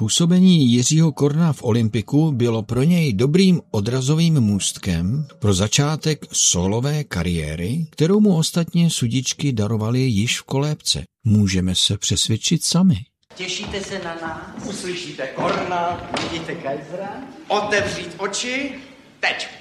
Působení Jiřího Korna v Olympiku bylo pro něj dobrým odrazovým můstkem pro začátek solové kariéry, kterou mu ostatně sudičky darovaly již v kolébce. Můžeme se přesvědčit sami. Těšíte se na nás? Uslyšíte Korna, vidíte Kaisera? Otevřít oči teď.